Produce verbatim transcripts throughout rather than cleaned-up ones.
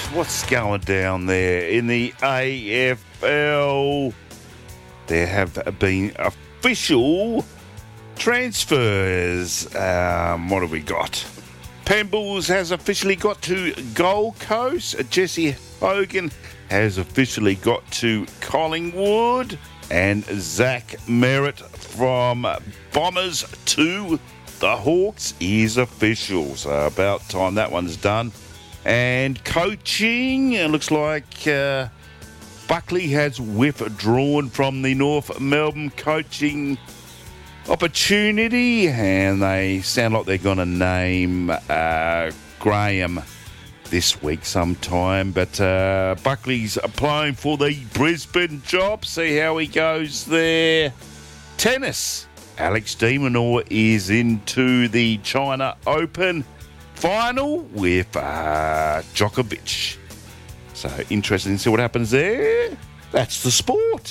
what's going down there in the A F L? There have been official transfers. Um, what have we got? Pembles has officially got to Gold Coast. Jesse Hogan has officially got to Collingwood. And Zach Merritt from Bombers to the Hawks is official. So about time that one's done. And coaching, it looks like uh, Buckley has withdrawn from the North Melbourne coaching opportunity, and they sound like they're going to name uh, Graham this week sometime. But uh, Buckley's applying for the Brisbane job. See how he goes there. Tennis. Alex de Minaur is into the China Open final with uh, Djokovic. So interesting to see what happens there. That's the sport.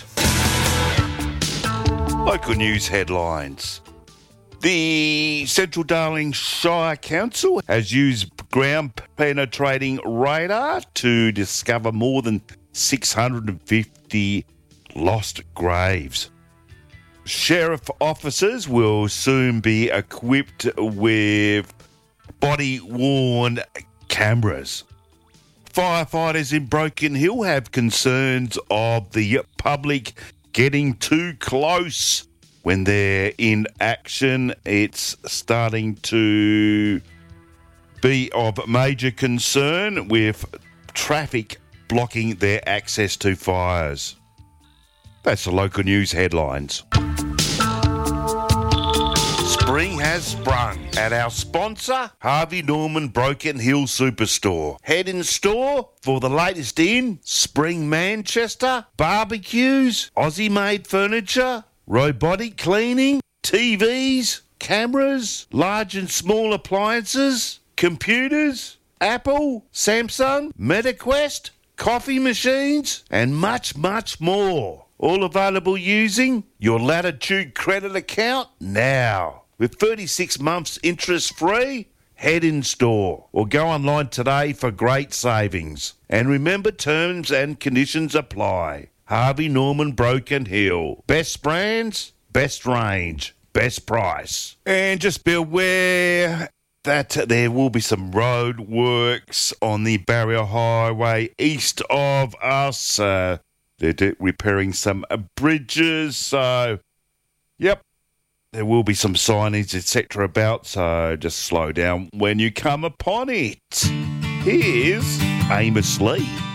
Local news headlines. The Central Darling Shire Council has used ground-penetrating radar to discover more than six hundred fifty lost graves. Sheriff officers will soon be equipped with body-worn cameras. Firefighters in Broken Hill have concerns of the public getting too close when they're in action. It's starting to be of major concern with traffic blocking their access to fires. That's the local news headlines. Spring has sprung at our sponsor, Harvey Norman Broken Hill Superstore. Head in store for the latest in spring Manchester, barbecues, Aussie-made furniture, robotic cleaning, T Vs, cameras, large and small appliances, computers, Apple, Samsung, MetaQuest, coffee machines, and much, much more. All available using your Latitude credit account now. With thirty-six months interest-free, head in store or go online today for great savings. And remember, terms and conditions apply. Harvey Norman Broken Hill. Best brands, best range, best price. And just be aware that there will be some road works on the Barrier Highway east of us. Uh, they're repairing some uh, bridges, so yep. There will be some signage, et cetera about, so just slow down when you come upon it. Here's Amos Lee.